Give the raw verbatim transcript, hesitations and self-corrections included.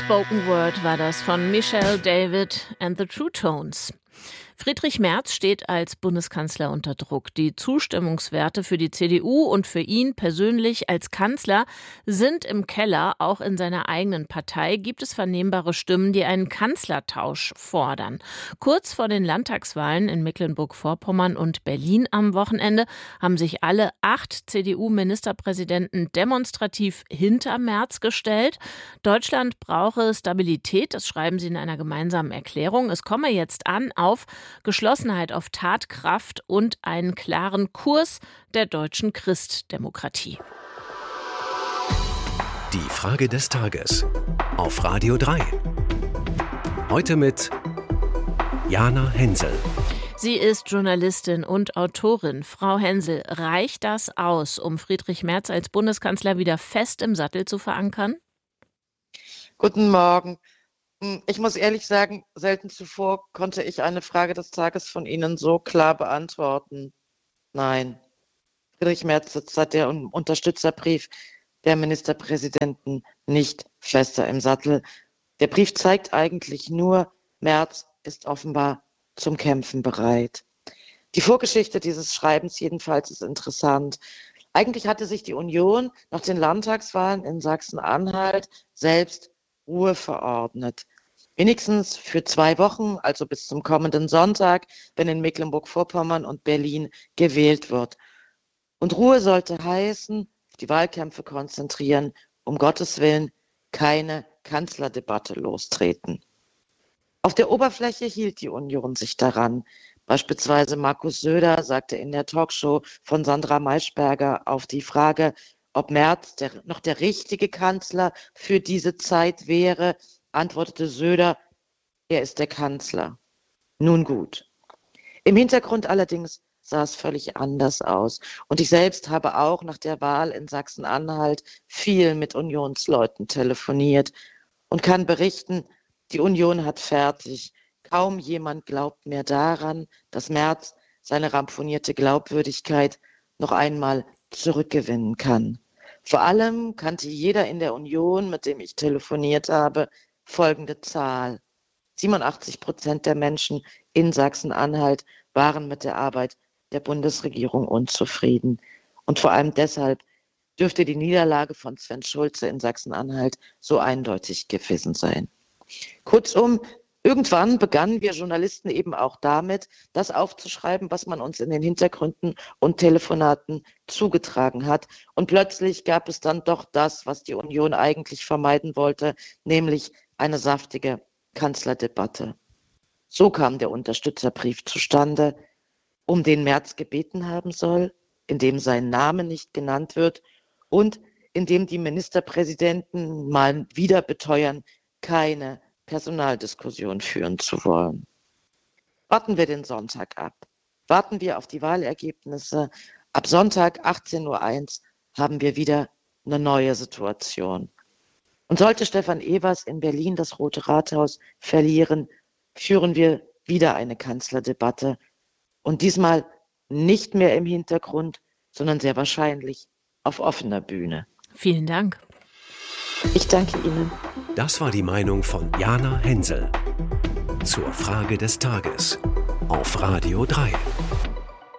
Spoken Word war das von Michelle David and the True Tones. Friedrich Merz steht als Bundeskanzler unter Druck. Die Zustimmungswerte für die C D U und für ihn persönlich als Kanzler sind im Keller. Auch in seiner eigenen Partei gibt es vernehmbare Stimmen, die einen Kanzlertausch fordern. Kurz vor den Landtagswahlen in Mecklenburg-Vorpommern und Berlin am Wochenende haben sich alle acht C D U-Ministerpräsidenten demonstrativ hinter Merz gestellt. Deutschland brauche Stabilität, das schreiben sie in einer gemeinsamen Erklärung. Es komme jetzt an auf Geschlossenheit, auf Tatkraft und einen klaren Kurs der deutschen Christdemokratie. Die Frage des Tages auf Radio drei. Heute mit Jana Hensel. Sie ist Journalistin und Autorin. Frau Hensel, reicht das aus, um Friedrich Merz als Bundeskanzler wieder fest im Sattel zu verankern? Guten Morgen. Ich muss ehrlich sagen, selten zuvor konnte ich eine Frage des Tages von Ihnen so klar beantworten. Nein, Friedrich Merz sitzt seit dem Unterstützerbrief der Ministerpräsidenten nicht fester im Sattel. Der Brief zeigt eigentlich nur, Merz ist offenbar zum Kämpfen bereit. Die Vorgeschichte dieses Schreibens jedenfalls ist interessant. Eigentlich hatte sich die Union nach den Landtagswahlen in Sachsen-Anhalt selbst Ruhe verordnet. Wenigstens für zwei Wochen, also bis zum kommenden Sonntag, wenn in Mecklenburg-Vorpommern und Berlin gewählt wird. Und Ruhe sollte heißen, die Wahlkämpfe konzentrieren, um Gottes Willen keine Kanzlerdebatte lostreten. Auf der Oberfläche hielt die Union sich daran. Beispielsweise Markus Söder sagte in der Talkshow von Sandra Maischberger auf die Frage, ob Merz der, noch der richtige Kanzler für diese Zeit wäre, antwortete Söder, er ist der Kanzler. Nun gut. Im Hintergrund allerdings sah es völlig anders aus. Und ich selbst habe auch nach der Wahl in Sachsen-Anhalt viel mit Unionsleuten telefoniert und kann berichten, die Union hat fertig. Kaum jemand glaubt mehr daran, dass Merz seine ramponierte Glaubwürdigkeit noch einmal zurückgewinnen kann. Vor allem kannte jeder in der Union, mit dem ich telefoniert habe, folgende Zahl. siebenundachtzig Prozent der Menschen in Sachsen-Anhalt waren mit der Arbeit der Bundesregierung unzufrieden. Und vor allem deshalb dürfte die Niederlage von Sven Schulze in Sachsen-Anhalt so eindeutig gewesen sein. Kurzum, irgendwann begannen wir Journalisten eben auch damit, das aufzuschreiben, was man uns in den Hintergründen und Telefonaten zugetragen hat. Und plötzlich gab es dann doch das, was die Union eigentlich vermeiden wollte, nämlich eine saftige Kanzlerdebatte. So kam der Unterstützerbrief zustande, um den Merz gebeten haben soll, in dem sein Name nicht genannt wird und in dem die Ministerpräsidenten mal wieder beteuern, keine Personaldiskussion führen zu wollen. Warten wir den Sonntag ab. Warten wir auf die Wahlergebnisse. Ab Sonntag achtzehn Uhr eins haben wir wieder eine neue Situation. Und sollte Stefan Evers in Berlin das Rote Rathaus verlieren, führen wir wieder eine Kanzlerdebatte. Und diesmal nicht mehr im Hintergrund, sondern sehr wahrscheinlich auf offener Bühne. Vielen Dank. Ich danke Ihnen. Das war die Meinung von Jana Hensel zur Frage des Tages auf Radio drei.